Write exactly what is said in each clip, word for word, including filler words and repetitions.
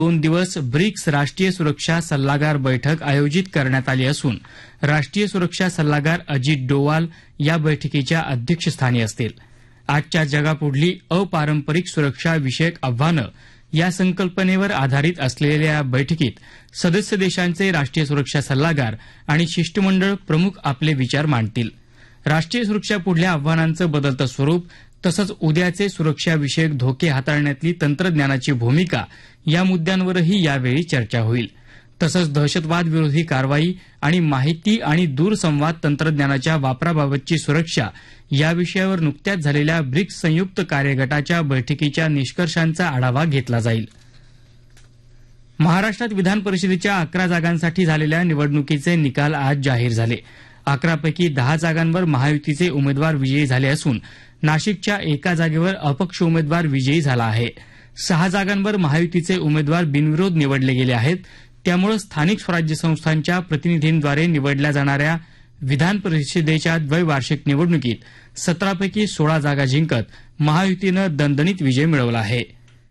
दोन दिवस ब्रिक्स राष्ट्रीय सुरक्षा सल्लागार बैठक आयोजित करण्यात आली असून राष्ट्रीय सुरक्षा सल्लागार अजित डोवाल या बैठकीच्या अध्यक्षस्थानी असतील. आजच्या जगापुढली अपारंपरिक सुरक्षा विषयक आव्हानं या संकल्पनेवर आधारित असलेल्या या बैठकीत सदस्य देशांचे राष्ट्रीय सुरक्षा सल्लागार आणि शिष्टमंडळ प्रमुख आपले विचार मांडतील. राष्ट्रीय सुरक्षा पुढल्या आव्हानांचं बदलतं स्वरूप तसंच उद्याचे सुरक्षाविषयक धोके हाताळण्यातली तंत्रज्ञानाची भूमिका या मुद्द्यांवरही यावेळी चर्चा होईल. तसंच दहशतवाद विरोधी कारवाई आणि माहिती आणि दूरसंवाद तंत्रज्ञानाच्या वापराबाबतची सुरक्षा या विषयावर नुकत्याच झालेल्या ब्रिक्स संयुक्त कार्यगटाच्या बैठकीच्या निष्कर्षांचा आढावा घेतला जाईल. महाराष्ट्रात विधान परिषदेच्या अकरा जागांसाठी झालेल्या निवडणुकीचे निकाल आज जाहीर झाले. अकरापैकी दहा जागांवर महायुतीचे उमेदवार विजयी झाले असून नाशिकच्या एका जागेवर अपक्ष उमेदवार विजयी झाला आहे. सहा जागांवर महायुतीचे उमेदवार बिनविरोध निवडले गेले आहेत. त्यामुळे स्थानिक स्वराज्य संस्थांच्या प्रतिनिधींद्वारे निवडल्या जाणाऱ्या विधान परिषदेच्या द्वैवार्षिक निवडणुकीत सतरापैकी सोळा जागा जिंकत महायुतीनं दणदणीत विजय मिळवला आहे.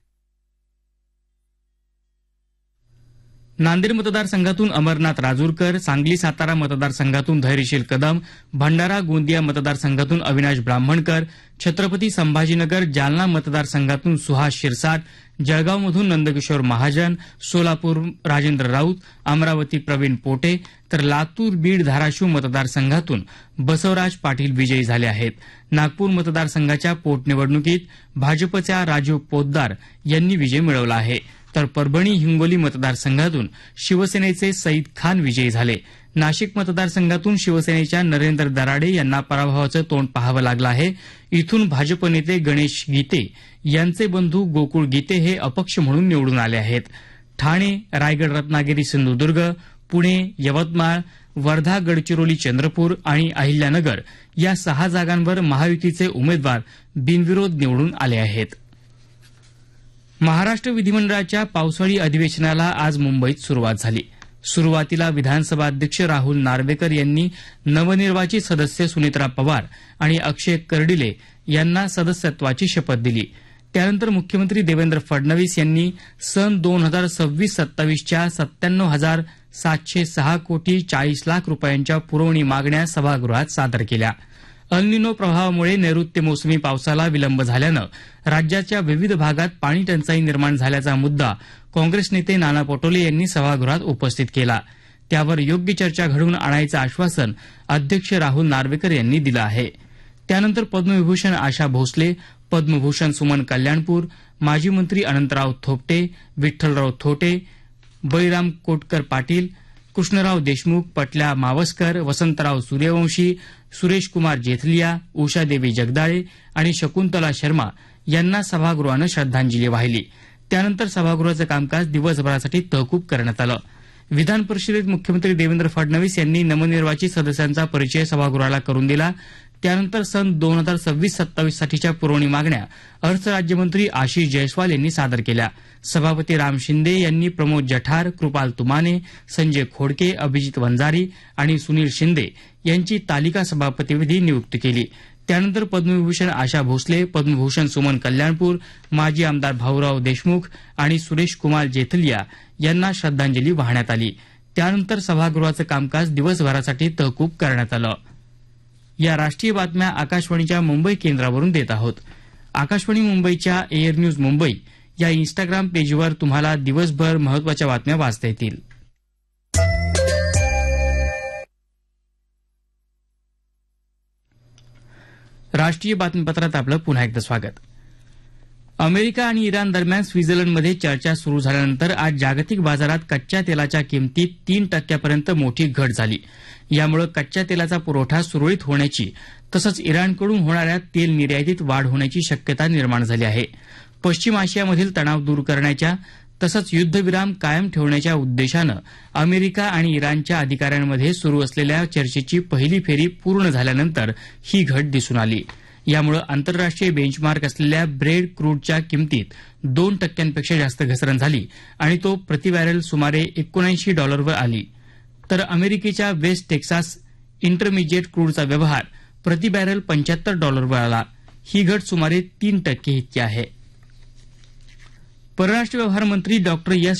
नांदेड मतदारसंघातून अमरनाथ राजूरकर, सांगली सातारा मतदारसंघातून धैर्यशील कदम, भंडारा गोंदिया मतदारसंघातून अविनाश ब्राह्मणकर, छत्रपती संभाजीनगर जालना मतदारसंघातून सुहास शिरसाट, जळगावमधून नंदकिशोर महाजन, सोलापूर राजेंद्र राऊत, अमरावती प्रवीण पोटे तर लातूर बीड धाराशिव मतदारसंघातून बसवराज पाटील विजयी झाले आहेत. नागपूर मतदारसंघाच्या पोटनिवडणुकीत भाजपच्या राजीव पोद्दार यांनी विजय मिळवला आहे. तर परभणी हिंगोली मतदारसंघातून शिवसेनेचे सईद खान विजयी झाले. नाशिक मतदारसंघातून शिवसेनेच्या नरेंद्र दराडे यांना पराभवाचं तोंड पाहावं लागलं आहे. इथून भाजप नेते गणेश गीते यांचे बंधू गोकुळ गीते हे अपक्ष म्हणून निवडून आले आहेत. ठाणे, रायगड, रत्नागिरी, सिंधुदुर्ग, पुणे, यवतमाळ, वर्धा, गडचिरोली, चंद्रपूर आणि अहिल्यानगर या सहा जागांवर महायुतीचे उमेदवार बिनविरोध निवडून आले आहेत. महाराष्ट्र विधिमंडळाच्या पावसाळी अधिवेशनाला आज मुंबईत सुरुवात झाली. सुरुवातीला विधानसभा अध्यक्ष राहुल नार्वेकर यांनी नवनिर्वाचित सदस्य सुनेत्रा पवार आणि अक्षय कर्डिले यांना सदस्यत्वाची शपथ दिली. त्यानंतर मुख्यमंत्री देवेंद्र फडणवीस यांनी सन दोन हजार सव्वीस सत्तावीसच्या सत्त्याण्णव हजार सातशे सहा कोटी चाळीस लाख रुपयांच्या पुरवणी मागण्या सभागृहात सादर केल्या. अल निनो प्रभावामुळे नैऋत्य मोसमी पावसाला विलंब झाल्यानं राज्याच्या विविध भागात पाणी टंचाई निर्माण झाल्याचा मुद्दा काँग्रेस नेते नाना पटोले यांनी सभागृहात उपस्थित केला. त्यावर योग्य चर्चा घडवून आणायचं आश्वासन अध्यक्ष राहुल नार्वेकर यांनी दिलं आहे. त्यानंतर पद्मविभूषण आशा भोसले, पद्मभूषण सुमन कल्याणपूर, माजी मंत्री अनंतराव थोपटे, विठ्ठलराव थोटे, बळीराम कोटकर पाटील, कृष्णराव देशमुख, पटल्या मावस्कर, वसंतराव सूर्यवंशी, सुरेश कुमार जेथलिया, उषादेवी जगदाळे आणि शकुंतला शर्मा यांना सभागृहानं श्रद्धांजली वाहिली. त्यानंतर सभागृहाचं कामकाज दिवसभरासाठी तहकूब करण्यात आलं. विधान परिषदेत मुख्यमंत्री देवेंद्र फडणवीस यांनी नवनिर्वाचित सदस्यांचा परिचय सभागृहाला करून दिला. त्यानंतर सन दोन हजार सव्वीस सत्तावीस साठीच्या पुरवणी मागण्या अर्थ राज्यमंत्री आशिष जयस्वाल यांनी सादर केल्या. सभापती राम शिंदे यांनी प्रमोद जठार, कृपाल तुमाने, संजय खोडके, अभिजित वंजारी आणि सुनील शिंदे यांची तालिका सभापतीविधी नियुक्ती केली. त्यानंतर पद्मविभूषण आशा भोसले, पद्मभूषण सुमन कल्याणपूर, माजी आमदार भाऊराव देशमुख आणि सुरेश कुमार जेथलिया यांना श्रद्धांजली वाहण्यात आली. त्यानंतर सभागृहाचं कामकाज दिवसभरासाठी तहकूब करण्यात आलं. या राष्ट्रीय बातम्या आकाशवाणीच्या मुंबई केंद्रावरून देत आहोत. आकाशवाणी मुंबईच्या एअर न्यूज मुंबई या इन्स्टाग्राम पेजवर तुम्हाला दिवसभर महत्वाच्या बातम्या वाचता येतील. राष्ट्रीय बातमीपत्रात आपलं पुन्हा एकदा स्वागत. अमेरिका आणि इराण दरम्यान स्वित्झर्लंडमध्ये चर्चा सुरू झाल्यानंतर आज जागतिक बाजारात कच्च्या तेलाच्या किमतीत तीन टक्क्यापर्यंत मोठी घट झाली. यामुळे कच्च्या तेलाचा पुरवठा सुरळीत होण्याची तसंच इराणकडून होणाऱ्या तेल निर्यातीत वाढ होण्याची शक्यता निर्माण झाली आहे. पश्चिम आशियामधील तणाव दूर करण्याच्या तसंच युद्धविराम कायम ठेवण्याच्या उद्देशानं अमेरिका आणि इराणच्या अधिकाऱ्यांमध्ये सुरू असलेल्या चर्चेची पहिली फेरी पूर्ण झाल्यानंतर ही घट दिसून आली. यामुळे आंतरराष्ट्रीय बेंचमार्क असलेल्या ब्रेड क्रूडच्या किमतीत दोन टक्क्यांपेक्षा जास्त घसरण झाली आणि तो प्रतिबॅरेल सुमारे एकोणऐंशी डॉलरवर आली. तर अमेरिकेच्या वेस्ट टेक्सास इंटरमिजिएट क्रूडचा व्यवहार प्रतिबॅरेल पंच्याहत्तर डॉलरवर आला. ही घट सुमारे तीन टक्के इतकी आहे. परराष्ट्र व्यवहार मंत्री डॉक्टर एस